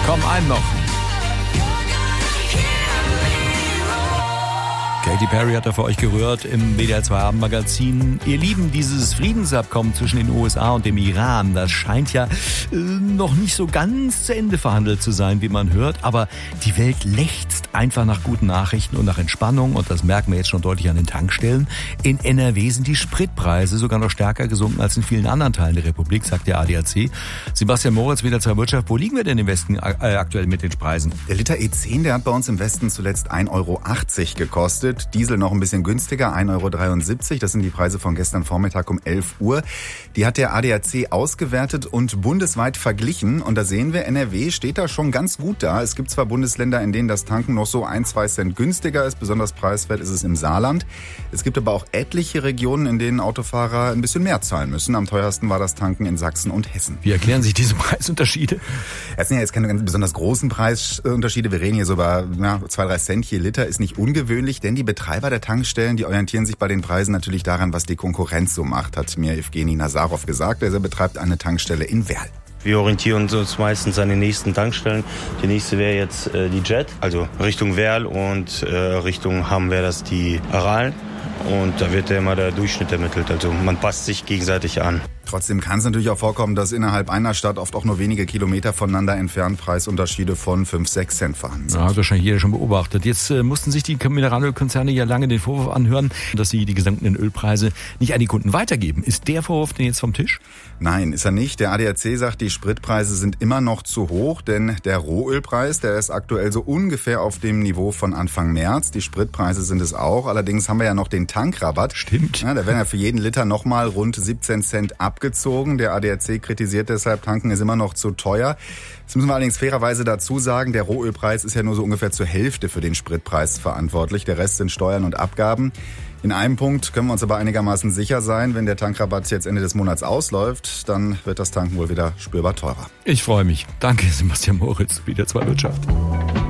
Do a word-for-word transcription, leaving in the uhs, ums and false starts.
Komm, einen noch. Katy Perry hat da für euch gerührt im W D R zwei Abendmagazin. Ihr Lieben, dieses Friedensabkommen zwischen den U S A und dem Iran, das scheint ja äh, noch nicht so ganz zu Ende verhandelt zu sein, wie man hört. Aber die Welt lechzt einfach nach guten Nachrichten und nach Entspannung. Und das merken wir jetzt schon deutlich an den Tankstellen. In N R W sind die Spritpreise sogar noch stärker gesunken als in vielen anderen Teilen der Republik, sagt der A D A C. Sebastian Moritz, W D R zwei Wirtschaft. Wo liegen wir denn im Westen äh, aktuell mit den Preisen? Der Liter E zehn, der hat bei uns im Westen zuletzt ein Euro achtzig gekostet. Diesel noch ein bisschen günstiger, ein Euro dreiundsiebzig. Das sind die Preise von gestern Vormittag um elf Uhr. Die hat der A D A C ausgewertet und bundesweit verglichen. Und da sehen wir, N R W steht da schon ganz gut da. Es gibt zwar Bundesländer, in denen das Tanken noch so ein, zwei Cent günstiger ist. Besonders preiswert ist es im Saarland. Es gibt aber auch etliche Regionen, in denen Autofahrer ein bisschen mehr zahlen müssen. Am teuersten war das Tanken in Sachsen und Hessen. Wie erklären sich diese Preisunterschiede? Es sind ja jetzt keine ganz besonders großen Preisunterschiede. Wir reden hier so über ja, zwei, drei Cent je Liter. Ist nicht ungewöhnlich, denn die Betreiber der Tankstellen, die orientieren sich bei den Preisen natürlich daran, was die Konkurrenz so macht, hat mir Evgeny Nazarov gesagt. Er betreibt eine Tankstelle in Werl. Wir orientieren uns meistens an den nächsten Tankstellen. Die nächste wäre jetzt äh, die Jet, also Richtung Werl, und äh, Richtung Hamm wäre das die Aral. Und da wird ja immer der Durchschnitt ermittelt, also man passt sich gegenseitig an. Trotzdem kann es natürlich auch vorkommen, dass innerhalb einer Stadt oft auch nur wenige Kilometer voneinander entfernt Preisunterschiede von fünf, sechs Cent vorhanden sind. Ja, hat wahrscheinlich jeder schon beobachtet. Jetzt äh, mussten sich die Mineralölkonzerne ja lange den Vorwurf anhören, dass sie die gesunkenen Ölpreise nicht an die Kunden weitergeben. Ist der Vorwurf denn jetzt vom Tisch? Nein, ist er nicht. Der A D A C sagt, die Spritpreise sind immer noch zu hoch, denn der Rohölpreis, der ist aktuell so ungefähr auf dem Niveau von Anfang März. Die Spritpreise sind es auch. Allerdings haben wir ja noch den Tankrabatt. Stimmt. Ja, da werden ja für jeden Liter nochmal rund siebzehn Cent abgezogen. Der A D A C kritisiert deshalb, tanken ist immer noch zu teuer. Das müssen wir allerdings fairerweise dazu sagen, der Rohölpreis ist ja nur so ungefähr zur Hälfte für den Spritpreis verantwortlich. Der Rest sind Steuern und Abgaben. In einem Punkt können wir uns aber einigermaßen sicher sein, wenn der Tankrabatt jetzt Ende des Monats ausläuft, dann wird das Tanken wohl wieder spürbar teurer. Ich freue mich. Danke, Sebastian Moritz, W D R zwei Wirtschaft.